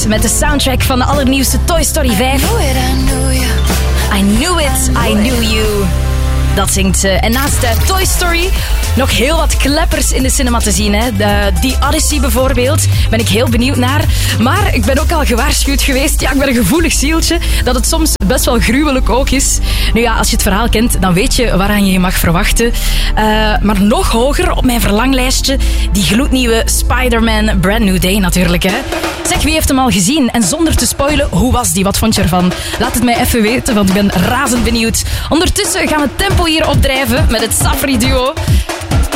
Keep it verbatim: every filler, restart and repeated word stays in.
Pixels met de soundtrack van de allernieuwste Toy Story vijf. I knew it, I knew you. Dat zingt ze. En naast uh, Toy Story nog heel wat kleppers in de cinema te zien. Hè. De, die Odyssey bijvoorbeeld, ben ik heel benieuwd naar. Maar ik ben ook al gewaarschuwd geweest. Ja, ik ben een gevoelig zieltje. Dat het soms best wel gruwelijk ook is. Nu ja, als je het verhaal kent, dan weet je waaraan je je mag verwachten. Uh, maar nog hoger op mijn verlanglijstje, die gloednieuwe Spider-Man Brand New Day natuurlijk. Hè. Zeg, wie heeft hem al gezien? En zonder te spoilen, hoe was die? Wat vond je ervan? Laat het mij even weten, want ik ben razend benieuwd. Ondertussen gaan we tempo hier opdrijven met het Safri duo.